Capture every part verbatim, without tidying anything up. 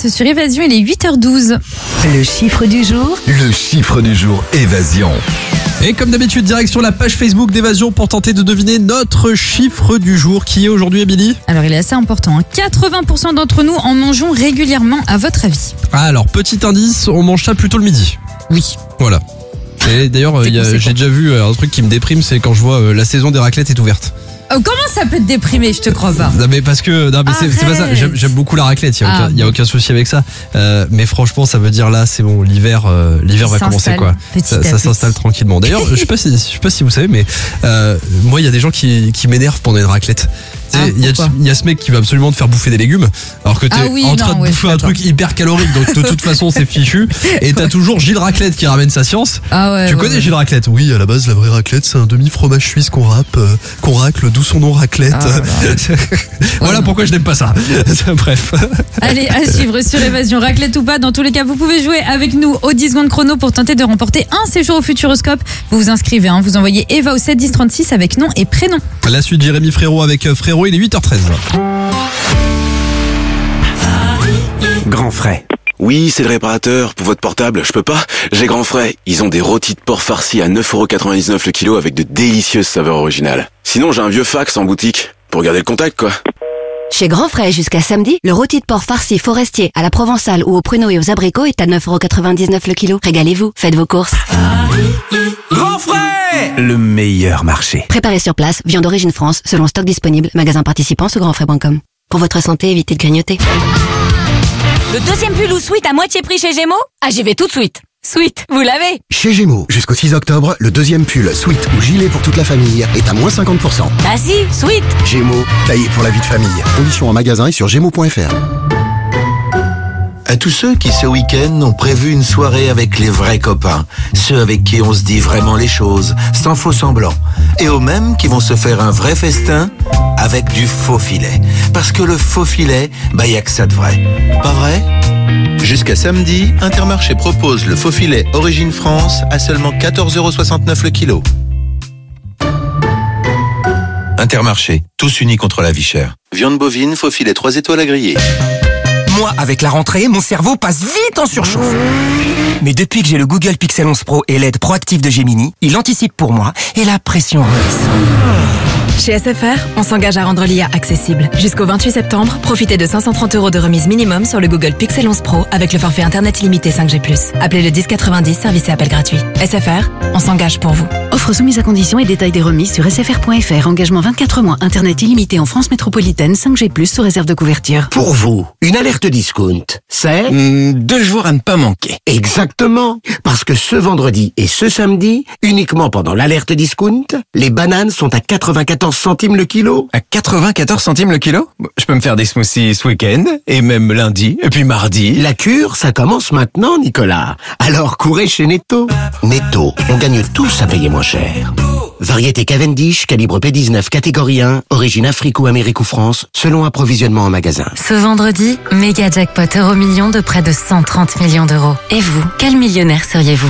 direct sur Évasion, il est huit heures douze. Le chiffre du jour. Le chiffre du jour, Évasion. Et comme d'habitude, direct sur la page Facebook d'Évasion pour tenter de deviner notre chiffre du jour. Qui est aujourd'hui, Émilie ? Alors il est assez important, hein. quatre-vingts pour cent d'entre nous en mangeons régulièrement, à votre avis? Ah, alors, petit indice, on mange ça plutôt le midi. Oui. Voilà. Et d'ailleurs, C'est il y a- conséquent. j'ai déjà vu euh, un truc qui me déprime, c'est quand je vois euh, la saison des raclettes est ouverte. Oh, comment ça peut te déprimer? Je te crois pas. Non mais parce que non mais c'est, c'est pas ça. Arrête. J'aime, j'aime beaucoup la raclette. Il y a, Ah, aucun, y a bon. aucun souci avec ça. Euh, mais franchement, ça veut dire là, c'est bon. L'hiver, euh, l'hiver Il va commencer s'installe quoi. petit Ça, à ça petit. s'installe tranquillement. D'ailleurs, je sais pas si, je sais pas si vous savez, mais euh, moi, il y a des gens qui, qui m'énervent pendant une raclette. Tu sais, Ah, Il y, a, pourquoi il y a ce mec qui va absolument te faire bouffer des légumes, alors que t'es Ah oui, en train non, de ouais, bouffer je un suis truc hyper calorique, donc de toute façon c'est fichu. Et t'as toujours Gilles Raclette qui ramène sa science. Ah ouais. Tu ouais, connais ouais. Gilles Raclette? Oui, à la base, la vraie raclette, c'est un demi-fromage suisse qu'on râpe, euh, qu'on racle, d'où son nom raclette. Ah, Voilà Ouais. pourquoi je n'aime pas ça. Bref. Allez, à suivre sur Évasion, raclette ou pas. Dans tous les cas, vous pouvez jouer avec nous au dix secondes chrono pour tenter de remporter un séjour au Futuroscope. Vous vous inscrivez, hein, vous envoyez Eva au sept dix trente-six avec nom et prénom. La suite, Jérémy Frérot avec euh, Frérot, il est huit heures treize. Grand frais. Oui, c'est le réparateur. Pour votre portable, je peux pas. J'ai Grand Frais. Ils ont des rôtis de porc farcis à neuf euros quatre-vingt-dix-neuf le kilo avec de délicieuses saveurs originales. Sinon, j'ai un vieux fax en boutique. Pour garder le contact, quoi. Chez Grand Frais, jusqu'à samedi, le rôti de porc farci forestier à la provençale ou aux pruneaux et aux abricots est à neuf euros quatre-vingt-dix-neuf le kilo. Régalez-vous, faites vos courses. Grand frais. Le meilleur marché. Préparez sur place, viande d'origine France, selon stock disponible, magasin participant sur grandfrais point com. Pour votre santé, évitez de grignoter. Le deuxième pull ou sweat à moitié prix chez Gémeaux? Ah, j'y vais tout de suite. Sweat, vous l'avez? Chez Gémeaux, jusqu'au six octobre, le deuxième pull, sweat ou gilet pour toute la famille est à moins cinquante pour cent. Ah si, sweat. Gémeaux, taillé pour la vie de famille. Conditions en magasin et sur gémeaux point fr. À tous ceux qui, ce week-end, ont prévu une soirée avec les vrais copains, ceux avec qui on se dit vraiment les choses, sans faux semblant, et aux mêmes qui vont se faire un vrai festin avec du faux filet. Parce que le faux filet, bah y a que ça de vrai. Pas vrai ? Jusqu'à samedi, Intermarché propose le faux filet Origine France à seulement quatorze euros soixante-neuf le kilo. Intermarché, tous unis contre la vie chère. Viande bovine, faux filet trois étoiles à griller. Moi, avec la rentrée, mon cerveau passe vite en surchauffe. Mais depuis que j'ai le Google Pixel onze Pro et l'aide proactive de Gemini, il anticipe pour moi et la pression redescend. Chez S F R, on s'engage à rendre l'I A accessible. Jusqu'au vingt-huit septembre, profitez de cinq cent trente euros de remise minimum sur le Google Pixel onze Pro avec le forfait Internet illimité cinq G plus. Appelez le dix quatre-vingt-dix, service et appel gratuit. S F R, on s'engage pour vous. Offre soumise à conditions et détails des remises sur s f r point f r. Engagement vingt-quatre mois. Internet illimité en France métropolitaine. cinq G plus sous réserve de couverture. Pour vous, une alerte discount, c'est Mmh, deux jours à ne pas manquer. exactement. Parce que ce vendredi et ce samedi, uniquement pendant l'alerte discount, les bananes sont à quatre-vingt-quatorze centimes le kilo. À quatre-vingt-quatorze centimes le kilo? Je peux me faire des smoothies ce week-end, et même lundi, et puis mardi. La cure, ça commence maintenant, Nicolas. Alors courez chez Netto. Netto, on gagne tous à payer moins cher. Variété Cavendish, calibre P dix-neuf, catégorie un, origine Afrique ou Amérique ou France, selon approvisionnement en magasin. Ce vendredi, méga jackpot euro million de près de cent trente millions d'euros. Et vous, quel millionnaire seriez-vous?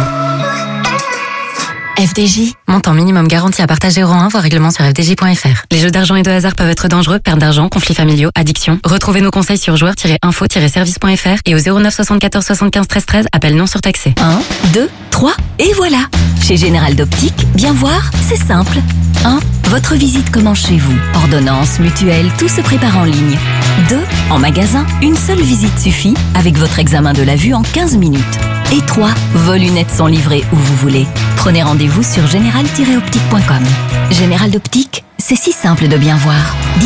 F D J, montant minimum garanti à partager euro un, voire règlement sur f d j point f r. Les jeux d'argent et de hasard peuvent être dangereux, perte d'argent, conflits familiaux, addiction. Retrouvez nos conseils sur joueurs tiret info tiret service point f r et au zéro neuf soixante-quatorze soixante-quinze treize treize, appel non surtaxé. un, deux, trois, et voilà. Chez Général d'Optique, bien voir, c'est simple. un. Votre visite commence chez vous. Ordonnance, mutuelle, tout se prépare en ligne. deux. En magasin, une seule visite suffit avec votre examen de la vue en quinze minutes. Et trois. Vos lunettes sont livrées où vous voulez. Prenez rendez-vous sur général tiret optique point com. Général d'Optique, c'est si simple de bien voir.